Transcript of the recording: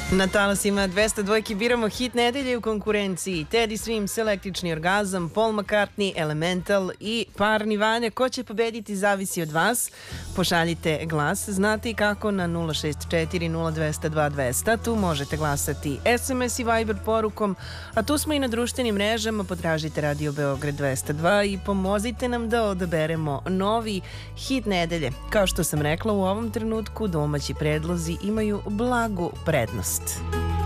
Na talasima 202 biramo hit nedelje u konkurenciji. Teddy Swims, Električni orgazam, Paul McCartney, Elemental i Parni Vanja. Ko će pobediti zavisi od vas. Pošaljite glas. Znate i kako na 064 0200 2200. Tu možete glasati SMS i Viber porukom, a tu smo i na društvenim mrežama. Potražite Radio Beograd 202 i pomozite nam da odaberemo novi hit nedelje. Kao što sam rekla, u ovom trenutku domaći predlozi imaju blagu prednost.